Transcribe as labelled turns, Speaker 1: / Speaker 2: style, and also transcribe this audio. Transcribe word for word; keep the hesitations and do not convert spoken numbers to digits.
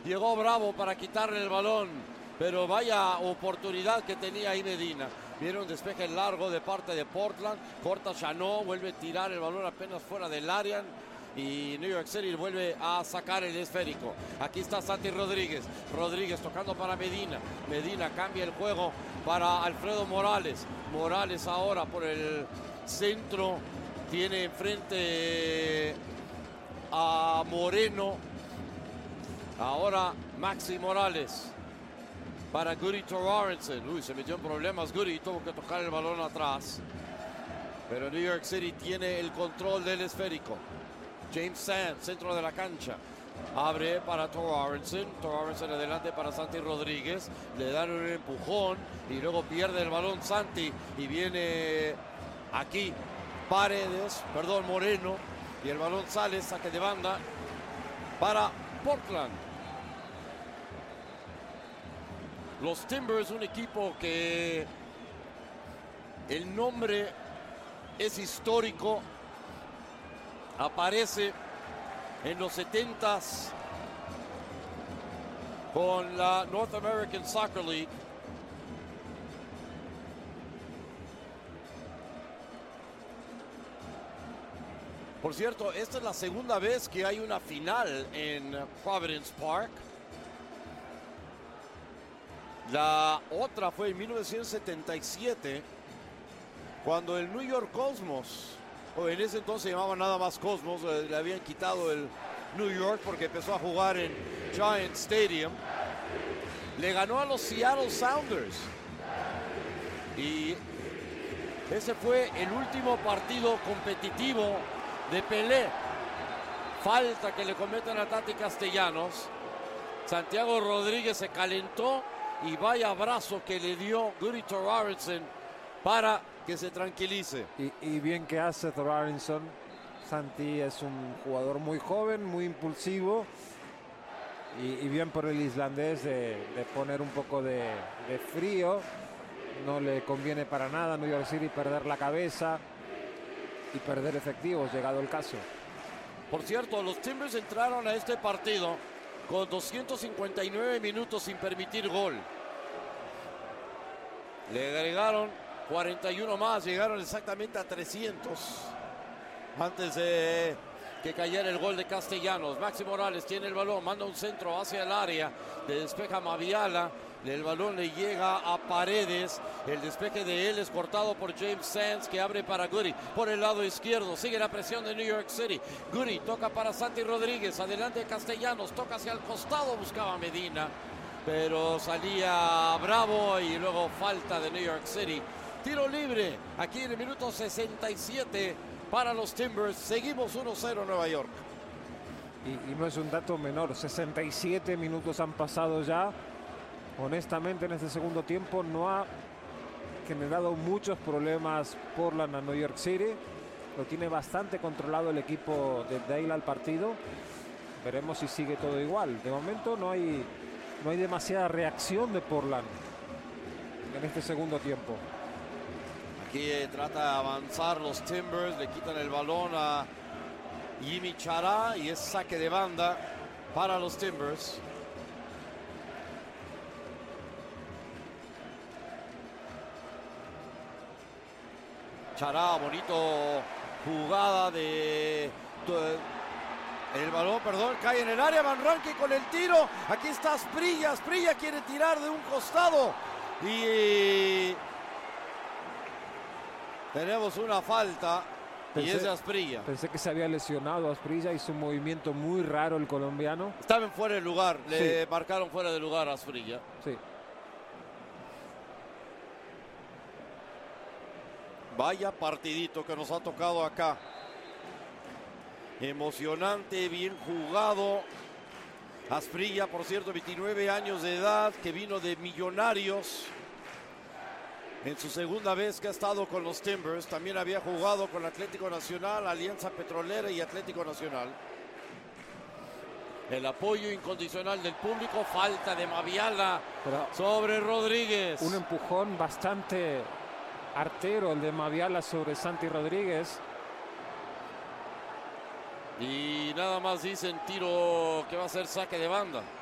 Speaker 1: Llegó Bravo para quitarle el balón, pero vaya oportunidad que tenía ahí Medina. Viene un despeje largo de parte de Portland, corta Chanot, vuelve a tirar el balón apenas fuera del área y New York City vuelve a sacar el esférico. Aquí está Santi Rodríguez, Rodríguez tocando para Medina, Medina cambia el juego para Alfredo Morales, Morales ahora por el centro, tiene enfrente a Moreno, ahora Maxi Morales para Guri Torrenson. Uy, se metió en problemas Guri, tuvo que tocar el balón atrás. Pero New York City tiene el control del esférico. James Sands, centro de la cancha. Abre para Torrenson. Torrenson adelante para Santi Rodríguez. Le dan un empujón y luego pierde el balón Santi. Y viene aquí Paredes, perdón, Moreno. Y el balón sale, saque de banda para Portland. Los Timbers, un equipo que el nombre es histórico, aparece en los setentas con la North American Soccer League. Por cierto, esta es la segunda vez que hay una final en Providence Park. La otra fue en mil novecientos setenta y siete, cuando el New York Cosmos, o en ese entonces se llamaba nada más Cosmos, le habían quitado el New York porque empezó a jugar en Giant Stadium, le ganó a los Seattle Sounders. Y ese fue el último partido competitivo de Pelé. Falta que le cometen a Tati Castellanos. Santiago Rodríguez se calentó y vaya abrazo que le dio Guri Torrenson para que se tranquilice.
Speaker 2: Y, y bien que hace Torrenson. Santi es un jugador muy joven, muy impulsivo. Y, y bien por el islandés de, de poner un poco de, de frío. No le conviene para nada a New York City perder la cabeza y perder efectivos, llegado el caso.
Speaker 1: Por cierto, los Timbers entraron a este partido con doscientos cincuenta y nueve minutos sin permitir gol. Le agregaron cuarenta y uno más, llegaron exactamente a trescientos antes de que cayera el gol de Castellanos. Maxi Morales tiene el balón, manda un centro hacia el área, le despeja Maviala, el balón le llega a Paredes, el despeje de él es cortado por James Sands, que abre para Guri por el lado izquierdo, sigue la presión de New York City. Guri toca para Santi Rodríguez, adelante Castellanos, toca hacia el costado, buscaba Medina, pero salía Bravo y luego falta de New York City. Tiro libre aquí en el minuto sesenta y siete para los Timbers. Seguimos uno cero Nueva York.
Speaker 2: Y, y no es un dato menor, sesenta y siete minutos han pasado ya. Honestamente, en este segundo tiempo no ha generado muchos problemas Portland a New York City. Lo tiene bastante controlado el equipo de Dale al partido. Veremos si sigue todo igual. De momento no hay, no hay demasiada reacción de Portland en este segundo tiempo.
Speaker 1: Aquí eh, trata de avanzar los Timbers, le quitan el balón a Yimi Chará y es saque de banda para los Timbers. Chará, bonito jugada de, de el balón, perdón, cae en el área, Van Rankin con el tiro, aquí está Asprilla, Asprilla quiere tirar de un costado y tenemos una falta. Pensé, y es de Asprilla.
Speaker 2: Pensé que se había lesionado Asprilla, hizo un movimiento muy raro el colombiano.
Speaker 1: Estaba en fuera de lugar, le
Speaker 2: sí.
Speaker 1: marcaron fuera de lugar a Asprilla.
Speaker 2: Sí.
Speaker 1: Vaya partidito que nos ha tocado acá. Emocionante, bien jugado. Asprilla, por cierto, veintinueve años de edad, que vino de Millonarios. En su segunda vez que ha estado con los Timbers, también había jugado con Atlético Nacional, Alianza Petrolera y Atlético Nacional. El apoyo incondicional del público, falta de Maviala Pero sobre Rodríguez.
Speaker 2: Un empujón bastante artero el de Maviala sobre Santi Rodríguez.
Speaker 1: Y nada más dicen tiro que va a ser saque de banda.